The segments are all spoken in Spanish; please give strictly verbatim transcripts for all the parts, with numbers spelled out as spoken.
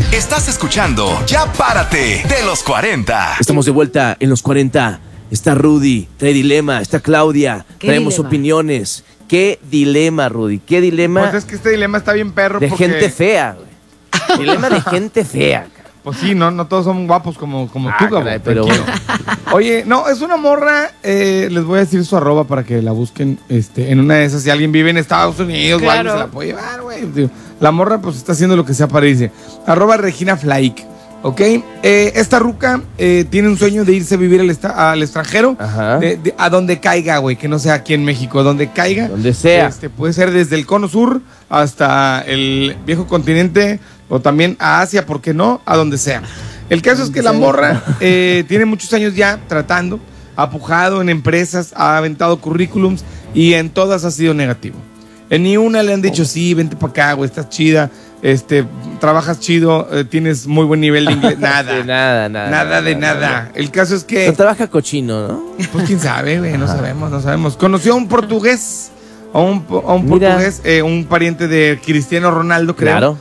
Estás escuchando Ya Párate de los cuarenta. Estamos de vuelta en los cuarenta. Está Rudy, trae dilema, está Claudia, traemos dilema? opiniones. ¿Qué dilema, Rudy? ¿Qué dilema? Pues es que este dilema está bien perro de porque... gente fea, güey. Dilema de gente fea. Pues sí, no, no todos son guapos como, como Ah, tú, Gabo. caray, pero Tranquilo. Oye, no, es una morra, eh, les voy a decir su arroba para que la busquen este, en una de esas. Si alguien vive en Estados Unidos, Claro. o algo, se la puede llevar, güey. Digo, la morra pues está haciendo lo que sea para irse. Arroba Regina Flaik, ¿ok? Eh, esta ruca eh, tiene un sueño de irse a vivir al, esta- al extranjero, Ajá. de- de- a donde caiga, güey, que no sea aquí en México, donde caiga. Donde sea. Este, puede ser desde el cono sur hasta el viejo continente o también a Asia, ¿por qué no? A donde sea. El caso es que la morra eh, tiene muchos años ya tratando, ha pujado en empresas, ha aventado currículums y en todas ha sido negativo. En ni una le han dicho, sí, vente para acá, güey, estás chida, este, trabajas chido, eh, tienes muy buen nivel de inglés. Nada, De nada, nada. nada de nada. El caso es que... No trabaja cochino, ¿no? Pues quién sabe, güey, no sabemos, no sabemos. Conoció a un portugués, a un, a un Mira. portugués, eh, un pariente de Cristiano Ronaldo, creo. Claro.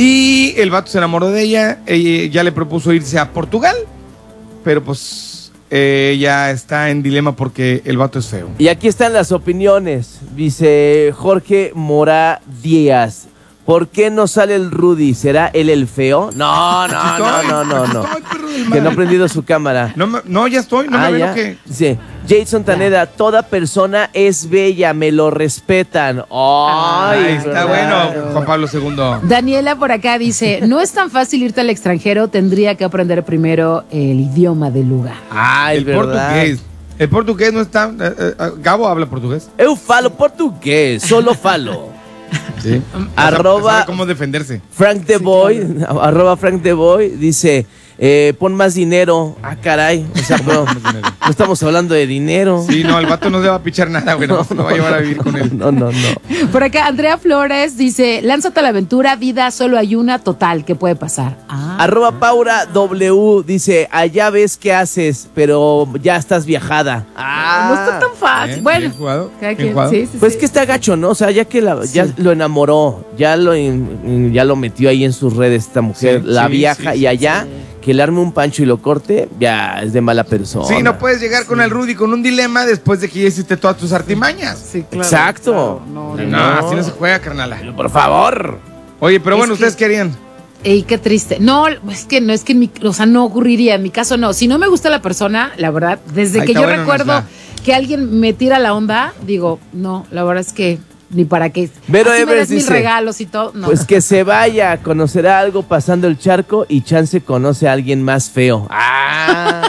Y el vato se enamoró de ella, ella ya le propuso irse a Portugal, pero pues eh, ella está en dilema porque el vato es feo. Y aquí están las opiniones. Dice Jorge Mora Díaz. ¿Por qué no sale el Rudy? ¿Será él el feo? No, no, Aquí no, estoy, no, no, aquí no. estoy, perro del Que no ha mal. prendido su cámara. No, me- no, ya estoy, no Ah, me veo ya. que... Dice Jason Taneda, toda persona es bella, me lo respetan. Ay, Ahí está ¿verdad? bueno, Juan Pablo segundo. Daniela por acá dice, no es tan fácil irte al extranjero, tendría que aprender primero el idioma del lugar. Ay, El ¿verdad? portugués. El portugués no está... eh, eh, Gabo habla portugués. Eu falo portugués, solo falo. Sí. Arroba- Sabe cómo defenderse. Frank the Boy, arroba Frank the Boy, dice, eh, pon más dinero. Ah, caray. O sea, pero no estamos hablando de dinero. Sí, no, el vato no se va a pichar nada, güey. No, no va a llevar a vivir con él. No, no, no. Por acá Andrea Flores dice, lánzate a la aventura, vida solo hay una, total, ¿qué puede pasar? Ah, Arroba Paura W dice, allá ves qué haces, pero ya estás viajada. Ah, no está tan fácil. Bien, bueno, bien jugado, cada bien quien, jugado. sí, sí, Pues sí. que está gacho, ¿no? O sea, ya que la, ya Sí. lo enamoró, ya lo, in- ya lo metió ahí en sus redes esta mujer, Sí, la sí, viaja sí, y sí, allá sí. que le arme un pancho y lo corte, ya es de mala persona. Sí, no puedes llegar con el Rudy con un dilema después de que ya hiciste todas tus artimañas. Sí, claro, Exacto. claro, no, No, no, así no se juega, carnala. Por favor. Oye, pero Es bueno, que- ¿ustedes qué harían? Ey, qué triste. No, es que no, es que en mi, o sea, no ocurriría. En mi caso, no. Si no me gusta la persona, la verdad, desde Ahí que está yo bueno, recuerdo Nasla. que alguien me tira la onda, digo, no, la verdad es que ni para qué. Vero Así me Evers des mil dice, regalos y todo. No. Pues que se vaya, conocerá algo pasando el charco y chance conoce a alguien más feo. Ah.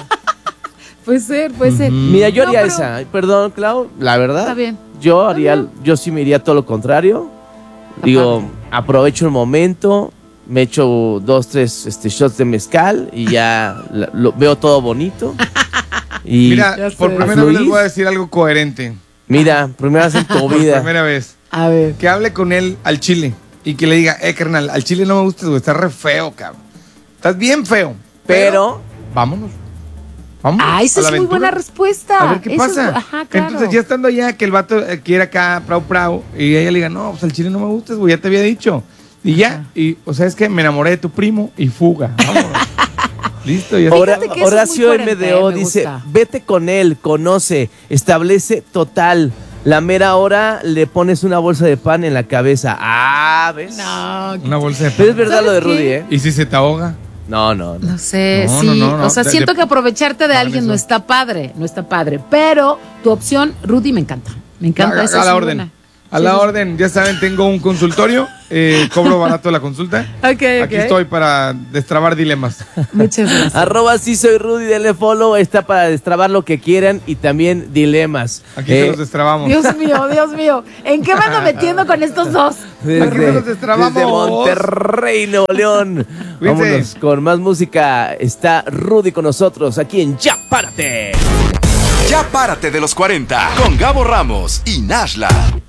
puede ser, puede ser. Mira, yo No, haría pero- esa. Ay, Perdón, Clau, la verdad. Está bien. Yo haría, yo sí me iría todo lo contrario. Digo, aprovecho el momento, me echo dos, tres este, shots de mezcal y ya la- lo, veo todo bonito. Y Mira, Ya por sé. primera vez les ¿Fluís? voy a decir algo coherente. mira, primera vez en tu Por vida. primera vez. A ver. Que hable con él al chile y que le diga, eh, carnal, al chile no me gustas, güey, estás re feo, cabrón. Estás bien feo. Pero, Vámonos. Vámonos. Ah, esa a la es muy aventura. buena respuesta. A ver qué Eso es pasa. bu- ajá, claro. Entonces, ya estando allá, que el vato eh, quiera acá, prau, prau, y ella le diga, no, pues al chile no me gustas, güey, ya te había dicho. Y ya, y, o sea, es que me enamoré de tu primo y fuga. Vámonos. Listo, ya Hora- Fíjate que eso es muy Horacio coherente, M D O me dice, gusta. vete con él, conoce, establece total. La mera hora le pones una bolsa de pan en la cabeza. Ah, ¿ves? No, Una bolsa de Pero es pan. verdad lo de ¿Sabes Rudy, qué? ¿eh? ¿Y si se te ahoga? No, no, no. no sé, No, sí. no, no, no. O sea, De- siento de- que aprovecharte de Hagan alguien eso. no está padre, no está padre. Pero tu opción, Rudy, me encanta. Me encanta a, esa a es la muy orden. buena. A Sí, la sí, sí. orden, ya saben, tengo un consultorio, eh, cobro barato la consulta. Ok, ok. Aquí estoy para destrabar dilemas. Muchas gracias. Arroba sí soy Rudy, denle follow, está para destrabar lo que quieran y también dilemas. Aquí Eh, se los destrabamos. Dios mío, Dios mío. ¿En qué me ando metiendo con estos dos? Aquí se los destrabamos. desde Monterrey, Nuevo León. Cuídense. Vámonos con más música. Está Rudy con nosotros aquí en Ya Párate. Ya Párate de los cuarenta con Gabo Ramos y Nashla.